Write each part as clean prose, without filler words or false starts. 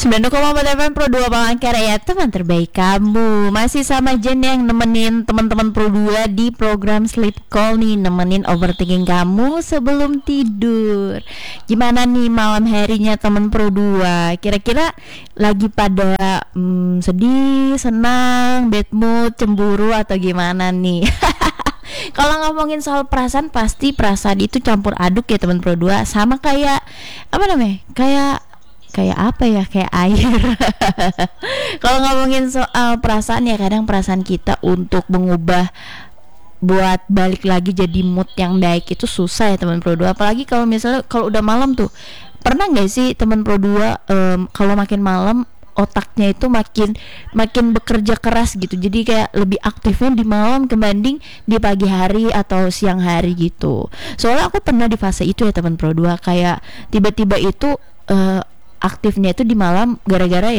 92,4 FM Pro 2 Palangkaraya, teman terbaik kamu. Masih sama Jen yang nemenin teman-teman Pro 2 di program Sleep Call nih, nemenin overthinking kamu sebelum tidur. Gimana nih malam harinya teman Pro 2? Kira-kira lagi pada sedih, senang, bad mood, cemburu atau gimana nih? Kalau ngomongin soal perasaan, pasti perasaan itu campur aduk ya teman Pro 2. Sama kayak apa namanya? Kayak apa ya, kayak air. Kalau ngomongin soal perasaan ya, kadang perasaan kita untuk mengubah buat balik lagi jadi mood yang baik itu susah ya teman Pro 2. Apalagi kalau misalnya kalau udah malam tuh, pernah nggak sih teman Pro 2 kalau makin malam otaknya itu makin bekerja keras gitu. Jadi kayak lebih aktifnya di malam kebanding di pagi hari atau siang hari gitu. Soalnya aku pernah di fase itu ya teman Pro 2, kayak tiba-tiba itu aktifnya itu di malam gara-gara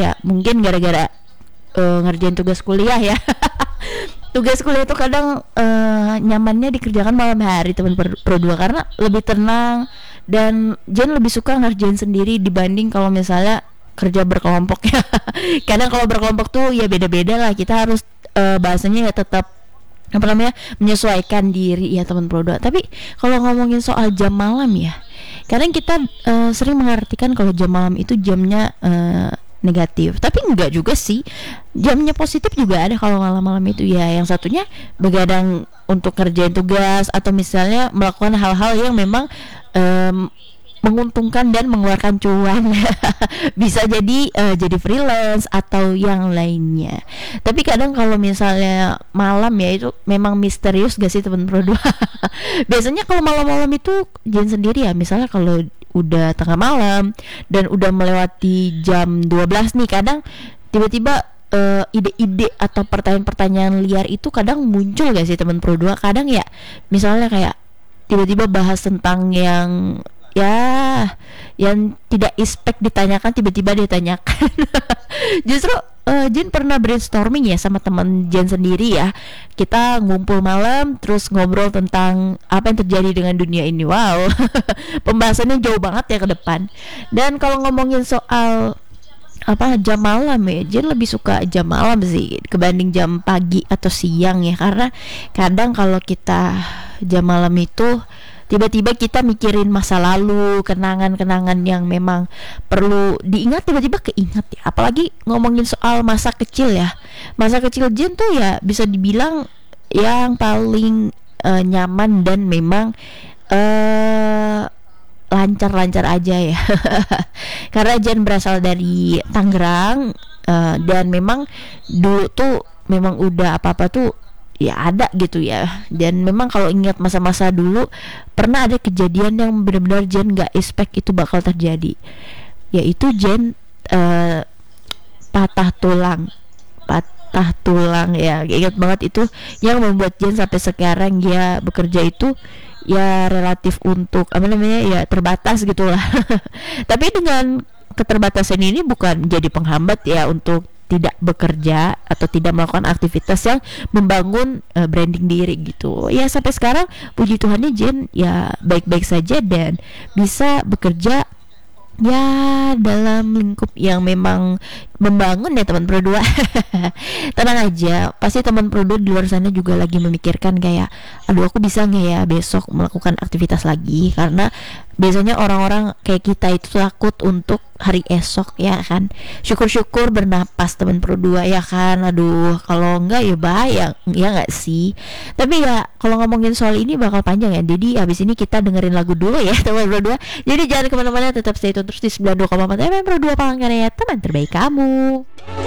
ngerjain tugas kuliah ya. Tugas kuliah itu kadang nyamannya dikerjakan malam hari teman Pro 2 karena lebih tenang, dan Jen lebih suka ngerjain sendiri dibanding kalau misalnya kerja berkelompok ya. Kadang kalau berkelompok tuh ya beda-beda lah, kita harus bahasanya ya tetap menyesuaikan diri ya teman Pro 2. Tapi kalau ngomongin soal jam malam ya, kadang kita sering mengartikan kalau jam malam itu jamnya negatif, tapi enggak juga sih, jamnya positif juga ada kalau malam-malam itu ya. Yang satunya begadang untuk kerjain tugas atau misalnya melakukan hal-hal yang memang menguntungkan dan mengeluarkan cuan. Bisa jadi freelance atau yang lainnya. Tapi kadang kalau misalnya malam ya, itu memang misterius gak sih teman Pro 2? Biasanya kalau malam-malam itu Jen sendiri ya, misalnya kalau udah tengah malam dan udah melewati jam 12 nih, kadang tiba-tiba ide-ide atau pertanyaan-pertanyaan liar itu kadang muncul gak sih teman Pro 2? Kadang ya misalnya kayak tiba-tiba bahas tentang yang tidak expect ditanyakan, tiba-tiba ditanyakan. Justru Jen pernah brainstorming ya sama teman Jen sendiri ya. Kita ngumpul malam terus ngobrol tentang apa yang terjadi dengan dunia ini. Wow. Pembahasannya jauh banget ya ke depan. Dan kalau ngomongin soal jam malam ya, Jen lebih suka jam malam sih kebanding jam pagi atau siang ya, karena kadang kalau kita jam malam itu tiba-tiba kita mikirin masa lalu, kenangan-kenangan yang memang perlu diingat, tiba-tiba keingat ya. Apalagi ngomongin soal masa kecil ya. Masa kecil Jen tuh ya bisa dibilang yang paling nyaman dan memang lancar-lancar aja ya. Karena Jen berasal dari Tangerang, dan memang dulu tuh memang udah apa-apa tuh ya ada gitu ya. Dan memang kalau ingat masa-masa dulu, pernah ada kejadian yang benar-benar Jen gak expect itu bakal terjadi, yaitu Jen patah tulang ya. Ingat banget itu, yang membuat Jen sampai sekarang ya bekerja itu ya relatif untuk ya terbatas gitulah. Tapi dengan keterbatasan ini bukan jadi penghambat ya untuk tidak bekerja atau tidak melakukan aktivitas yang membangun branding diri gitu. Ya sampai sekarang puji Tuhannya Jen ya baik-baik saja dan bisa bekerja ya dalam lingkup yang memang membangun ya teman Pro 2. Tenang aja, pasti teman Pro 2 di luar sana juga lagi memikirkan kayak, aduh aku bisa nggak ya besok melakukan aktivitas lagi, karena biasanya orang-orang kayak kita itu takut untuk hari esok ya kan. Syukur-syukur bernapas teman Pro 2 ya kan. Aduh kalau enggak ya bahaya ya nggak sih. Tapi ya kalau ngomongin soal ini bakal panjang ya, jadi habis ini kita dengerin lagu dulu ya teman Pro 2. Jadi jangan kemana-mana, tetap stay tune terus di 92,4 FM Pro 2 Palangkaraya, teman terbaik kamu.